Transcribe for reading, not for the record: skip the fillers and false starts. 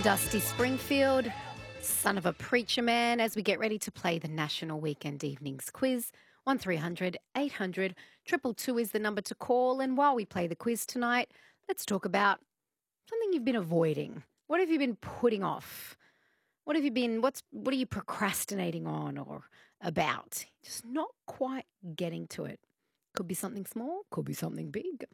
Dusty Springfield, son of a preacher man, as we get ready to play the National Weekend Evenings Quiz. 1300 800 222 is the number to call. And while we play the quiz tonight, let's talk about something you've been avoiding. What have you been putting off? What are you procrastinating on or about? Just not quite getting to it. Could be something small, could be something big.